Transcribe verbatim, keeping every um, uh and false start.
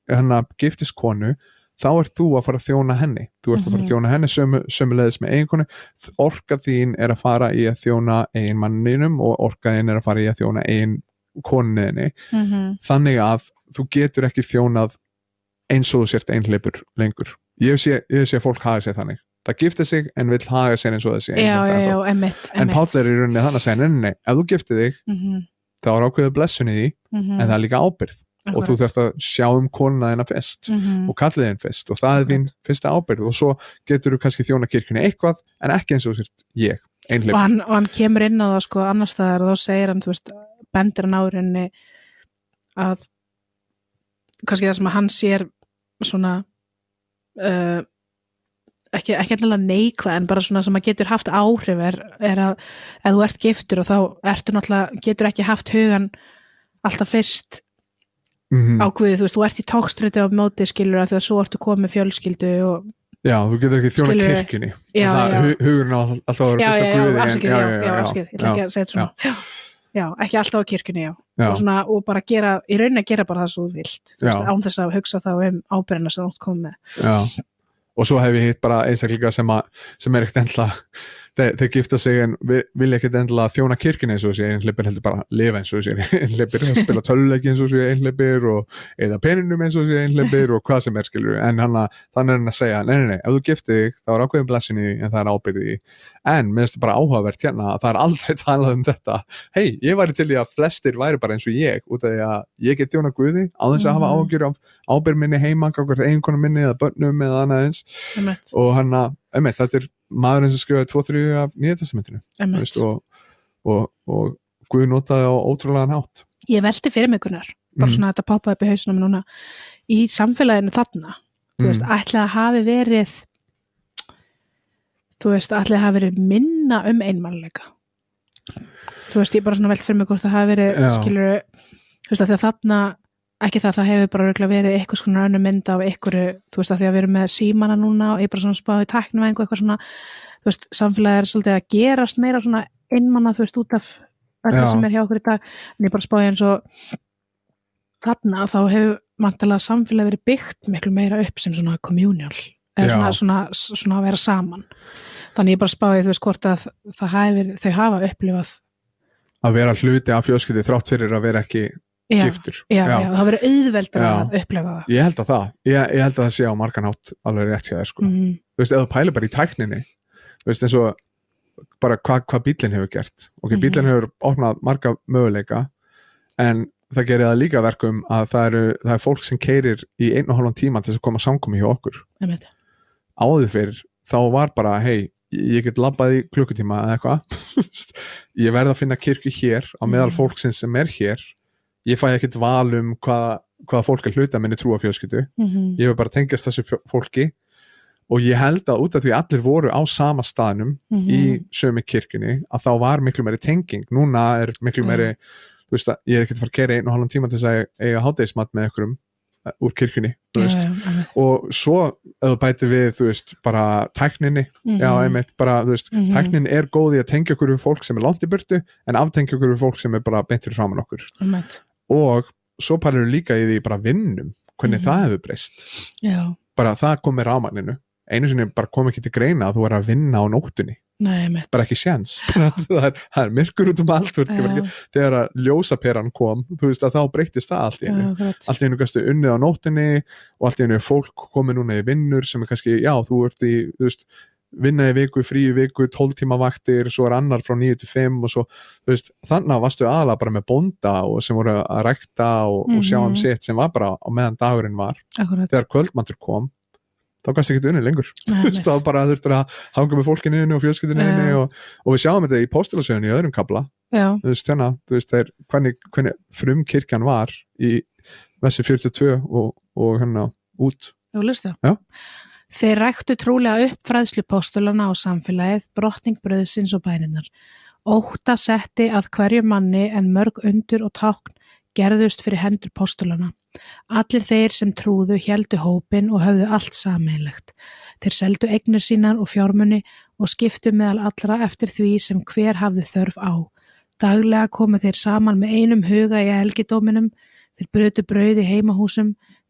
hennar giftist konu, þá ert þú að fara að þjóna henni þú ert að fara að þjóna henni sömu, sömuleiðis með eiginkonu, orka þín er að fara í að þjóna eiginmanninum og orka þín er að fara í að þjóna eigin koninni mm-hmm. þannig að þú getur ekki þjónað eins og þú sért einhleipur lengur ég sé, ég sé að fólk haga sér þannig það giftir sig en vill haga sér eins og þessi já, já, já, emitt, en Páll er í rauninni þannig að segja, nei, nei, ef þú giftir þig mm-hmm. þá er ákveðið blessun í því mm-hmm. en það er líka ábyrgð Akkurat. Og þú þarft að sjá um konuna þína fyrst mm-hmm. og kallið þín fyrst og það er þín fyrsta ábyrgð og svo getur þú kannski þjóna kirkjunni eitthvað en ekki eins og sért ég, einhleipur og hann, og hann kemur inn á það sko annars staðar og þá segir hann, þú veist, bendir hann árinni að kannski það sem að hann sér svona uh, ekki, ekki alveg neikvæð en bara svona sem að getur haft áhrif er, er að ef þú ert giftur og þá ertu náttúrulega getur ekki haft hugan alltaf fyrst mm-hmm. ákveðið, þú veist, þú ert í tókstriti á móti skilur að því að svo ertu komið fjölskyldu og já, þú getur ekki þjóna Skilur, kirkjunni já, það, já. hu- hugurinn á alltaf að vera já, fyrst já, á já, Guði afsakið, en- já, já, já, afsakið, ég ætla ekki já, að segja þetta svona já. Já, ekki alltaf á kirkjunni, já, Já. Og, svona, og bara gera, í rauninni að gera bara það svo þú vilt, þú Já. veist, án þess að hugsa þá um ábyrgðina sem þú ert komið með. já. Og svo hef ég hitt bara einstaklinga sem, að, sem er ekkert endilega þeir, þeir gifta sig en vi- vilja ekkert endilega þjóna kirkjunni eins og þessi einhleipir heldur bara lifa eins og þessi einhleipir að spila töluleiki eins og þessi einhleipir og eða peninum eins og þessi einhleipir og hvað sem er skilur en hann að, þannig er hann að segja nei, nei, nei, ef þú giftir þig þá er ákveðin blessin í því en það er ábyrgð í því. En mér finnst það bara áhugavert hérna að það er aldrei talað um þetta hei, ég væri til í að flestir væri bara eins og ég út af því að ég get þjóna Guði á þess að hafa ágjör af ábyrgð minni heima gagnvart eiginkonu minni eða börnum eða annað eins Einmitt. og hann að, einmitt, þetta er maðurinn sem skrifaði tvo þrjú af Nýja testamentinu Einmitt. veist, og, og, og Guð notaði á ótrúlegan hátt Ég velti fyrir mig Gunnar, bara Mm. svona þetta poppaði upp í hausnum núna, í samfélaginu þarna, þú veist, Mm. ætli að hafi verið þú veist, ætli að hafi verið minna um einmannleika þú veist, ég bara svona velti fyrir mig hvort það hafi verið, Já. skilur þú veist, að því að þarna ekki það, það hefur bara örugglega verið eitthvað svona önnur mynd af einhverju, þú veist, að því að við erum með símana núna og ég bara svona spáði tæknivæðingu eitthvað svona, þú veist, samfélagið er svolítið að gerast meira svona einmanna, þú veist, út af öllu Já. sem er hjá okkur í dag, en ég bara spáði eins og þarna þá hefur vantilega samfélagið verið byggt miklu meira upp sem svona communal eða Já. svona, svona, svona að vera saman þannig ég bara spáði, þú veist, hvort að það hafi verið, þau hafa upplifað að vera hluti af fjölskyldi þrátt fyrir að vera ekki já, giftur já, já, það verið auðveldur Já. að upplifa það ég held að það, ég, ég held að það sé á margan hátt alveg rétt hjá þér sko mm. þú veist, ef þú pælir bara í tækninni þú veist, eins og bara hvað hva bíllinn hefur gert ok, Mhm. bíllinn hefur opnað marga möguleika en það gerir það líka verkum að það, eru, það er fólk sem keirir í einn og hálfan tíma til þess að koma samkomi hjá okkur Einmitt. áður fyrir, þá var bara hei, ég get labbað í klukkutíma eða eitthvað ég verð að finna kirkju hér á meðal Mhm. fólksins sem er hér ég fæ ekkert val um hvað, hvaða fólk er hluta minni trúa fjölskyldu Mm-hmm. ég vil bara tengjast þessu fjö- fólki og ég held að út af því allir voru á sama staðnum Mm-hmm. í sömu kirkjunni að þá var miklu meiri tenging núna er miklu Mm. meiri þú veist að ég er ekkert að fara að keyra einn og halvan tíma til þess að eiga hádegismat með einhverjum uh, úr kirkjunni þú Já, veist. já, einmitt. Og svo ef þú bætir við þú veist bara tækninni Mhm. já einmitt bara þú veist Mhm. tæknin er góð í að tengja okkur við fólk sem er langt í burtu en aftengja okkur við fólk sem er bara beint fyrir framan okkur Einmitt. og svo pælur líka í því bara vinnum hvernig Mhm. það hefur breyst Já, bara það kom með rafmagninu einu sinni bara kom ekki til greina að þú er að vinna á nóttunni nei, einmitt. bara ekki séns það, er- það er myrkur út um allt þú veist, Já. ekki, þegar að ljósaperan kom þú veist að þá breytist það allt í Já, einu akkurat. allt í einu gastu unnið á nóttunni og allt í einu er fólk komið núna í vinnur sem er kannski, já þú ert í þú veist, vinna í viku, frí í viku tólf tíma vaktir, svo er annar frá níu til fimm og svo, þú veist, þannig varstu aðalega bara með bónda og sem voru að rækta og, og sjá um Mhm. sitt sem var bara á meðan dagurinn var Akkurat. þegar kvöldmatur kom þá kannski ekki unnið lengur Nei, Þú veist, þá bara þurftur að hanga með fólkinu og fjölskyldinu Já. og, og við sjáum þetta í póstulasögunni í öðrum kabla Já, þú veist, þennan, þú veist, þeir, hvernig, hvernig frum kirkjan var í vessi fjörutíu og tvö og, og hérna út þú lust það. Já. Þeir ræktu trúlega upp fræðslu póstulana á samfélagið, brotning brauðsins og bæninnar. Ótta setti að hverju manni en mörg undur og tákn gerðust fyrir hendur póstulana. Allir þeir sem trúðu héldu hópin og höfðu allt sameiginlegt. Þeir seldu eignir sínar og fjármunni og skiptu meðal allra eftir því sem hver hafði þörf á. Daglega komu þeir saman með einum huga í helgidóminum, þeir brutu brauð í heimahúsum,